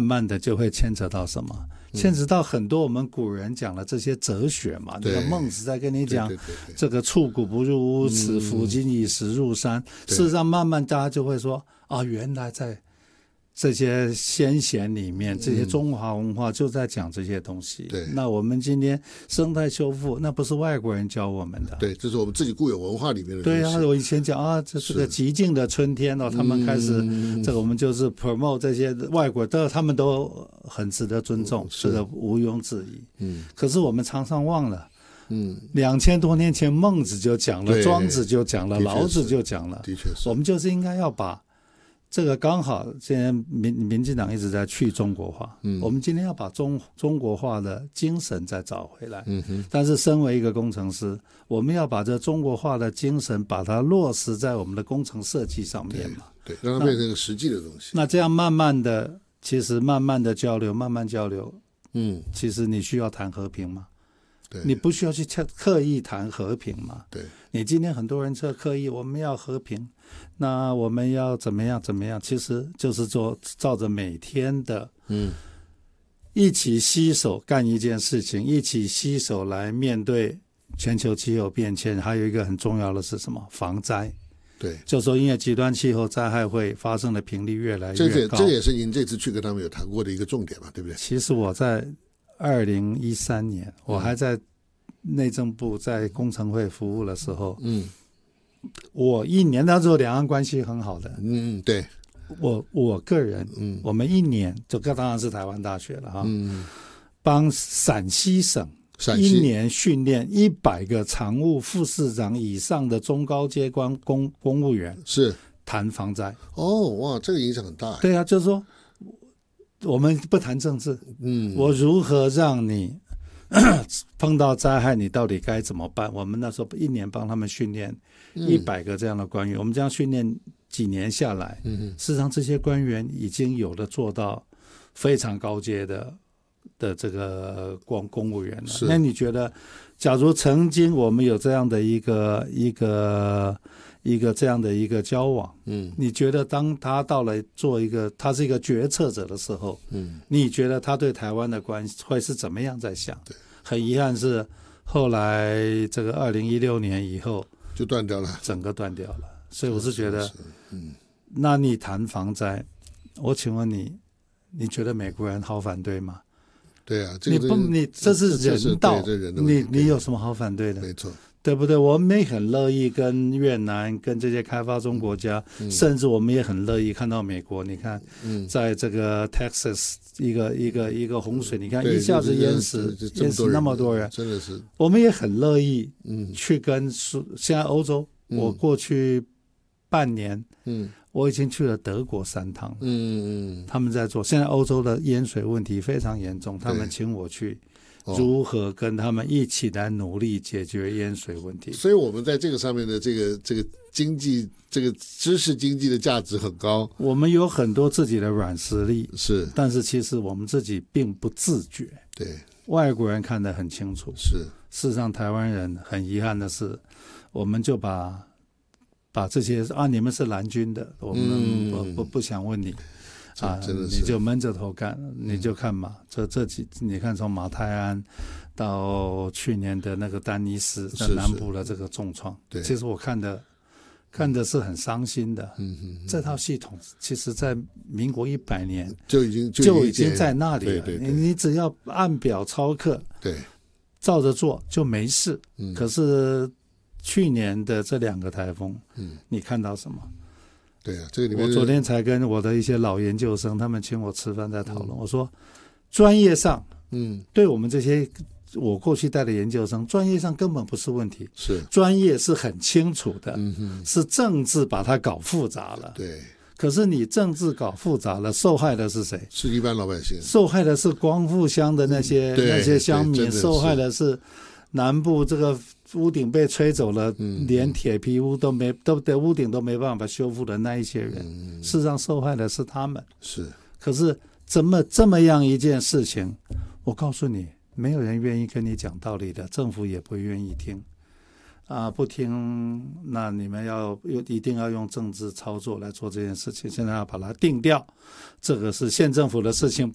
慢的就会牵扯到什么？牵扯到很多我们古人讲的这些哲学嘛。那个孟子在跟你讲，这个触骨不入屋，此夫今以食入山。事实上，慢慢大家就会说啊，原来在这些先贤里面，这些中华文化就在讲这些东西。那我们今天生态修复，那不是外国人教我们的。 对，这是我们自己固有文化里面的东西。 对啊，我以前讲啊，这是个极静的春天哦，他们开始这个我们就是 promote 这些外国的，他们都很值得尊重，这个毋庸置疑。可是我们常常忘了。2000多年前孟子就讲了，庄子就讲了，老子就讲了。 的确是。 我们就是应该要把这个刚好现在民进党一直在去中国化，我们今天要把中国化的精神再找回来。但是身为一个工程师，我们要把这中国化的精神把它落实在我们的工程设计上面嘛。 对，让它变成一个实际的东西。 那这样慢慢的，其实慢慢的交流，慢慢交流，其实你需要谈和平吗？你不需要去刻意谈和平嘛？ 对， 你今天很多人刻意我们要和平，那我们要怎么样怎么样？其实就是照着每天的一起携手干一件事情，一起携手来面对全球气候变迁。还有一个很重要的是什么？防灾。 对， 就说因为极端气候灾害会发生的频率越来越高， 这也是您这次去跟他们有谈过的一个重点嘛，对不对？ 其实我在2013年，我还在内政部在工程会服务的时候，我一年那时候两岸关系很好的， 对， 我个人，我们一年就当然是台湾大学了哈，帮陕西省一年训练100个常务副市长以上的中高阶公务员， 是谈防灾。 哦，哇，这个影响很大。 对啊，就是说我们不谈政治，我如何让你碰到灾害你到底该怎么办？我们那时候一年帮他们训练100个这样的官员，我们这样训练几年下来，事实上这些官员已经有的做到非常高阶的这个公务员了。那你觉得，假如曾经我们有这样的一个这样的一个交往，你觉得当他到了他是一个决策者的时候，你觉得他对台湾的关系会是怎么样在想？很遗憾是后来这个2016年以后就断掉了，整个断掉了。所以我是觉得，那你谈防灾，我请问你觉得美国人好反对吗？ 对啊， 你这是人道，你有什么好反对的？ 没错。 对不对？我们也很乐意跟越南、跟这些开发中国家，甚至我们也很乐意看到美国。你看，在这个 Texas 一个洪水，你看一下子淹死那么多人， 真的是。我们也很乐意去跟现在欧洲，我过去半年，我已经去了德国3趟了，他们在做。现在欧洲的淹水问题非常严重，他们请我去。如何跟他们一起来努力解决淹水问题？ 所以我们在这个上面的这个经济，这个知识经济的价值很高。 我们有很多自己的软实力， 是， 但是其实我们自己并不自觉。 对， 外国人看得很清楚。 是， 事实上台湾人很遗憾的是，我们就把这些你们是蓝军的，我们不想问你。你就闷着头干，你就看嘛。你看从马泰安到去年的那个丹尼斯在南部的这个重创，其实我看的是很伤心的。这套系统其实在民国100年就已经在那里了。你只要按表操课，照着做就没事。可是去年的这2个台风，你看到什么？ 对啊，这个里面我昨天才跟我的一些老研究生，他们请我吃饭在讨论。我说，专业上，对我们这些我过去带的研究生，专业上根本不是问题， 是专业是很清楚的，是政治把它搞复杂了。 对， 可是你政治搞复杂了，受害的是谁？ 是一般老百姓， 受害的是光复乡的那些乡民，受害的是南部这个。屋顶被吹走了，连铁皮屋屋顶都没办法修复的那一些人，事实上受害的是他们。 是，可是这么样一件事情，我告诉你，没有人愿意跟你讲道理的，政府也不愿意听不听，那你们一定要用政治操作来做这件事情。现在要把它定掉，这个是县政府的事情，